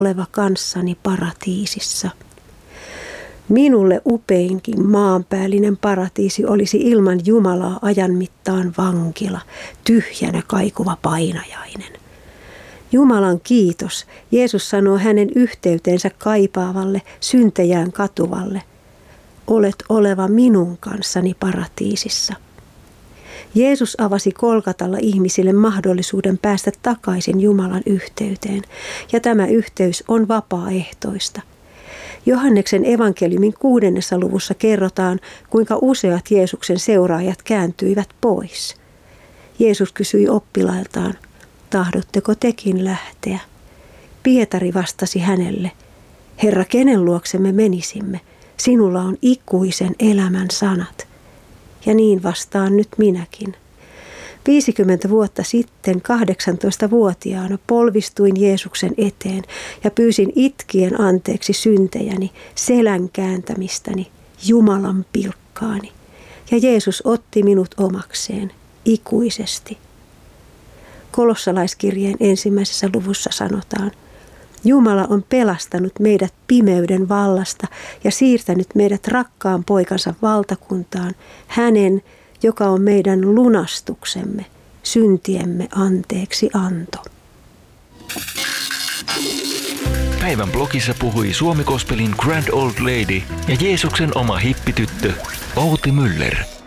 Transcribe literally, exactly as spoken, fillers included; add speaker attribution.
Speaker 1: oleva kanssani paratiisissa. Minulle upeinkin maanpäällinen paratiisi olisi ilman Jumalaa ajan mittaan vankila, tyhjänä kaikuva painajainen. Jumalan kiitos, Jeesus sanoo hänen yhteyteensä kaipaavalle, syntejään katuvalle. Olet oleva minun kanssani paratiisissa. Jeesus avasi Kolkatalla ihmisille mahdollisuuden päästä takaisin Jumalan yhteyteen, ja tämä yhteys on vapaaehtoista. Johanneksen evankeliumin kuudennessa luvussa kerrotaan, kuinka useat Jeesuksen seuraajat kääntyivät pois. Jeesus kysyi oppilailtaan, tahdotteko tekin lähteä? Pietari vastasi hänelle, Herra, kenen luokse me menisimme? Sinulla on ikuisen elämän sanat. Ja niin vastaan nyt minäkin. viisikymmentä vuotta sitten kahdeksantoistavuotiaana polvistuin Jeesuksen eteen ja pyysin itkien anteeksi syntejäni, selän kääntämistäni, Jumalan pilkkaani. Ja Jeesus otti minut omakseen ikuisesti. Kolossalaiskirjeen ensimmäisessä luvussa sanotaan, Jumala on pelastanut meidät pimeyden vallasta ja siirtänyt meidät rakkaan poikansa valtakuntaan, hänen, joka on meidän lunastuksemme, syntiemme anteeksi anto.
Speaker 2: Päivän blogissa puhui Suomi Gospelin Grand Old Lady ja Jeesuksen oma hippityttö Outi Müller.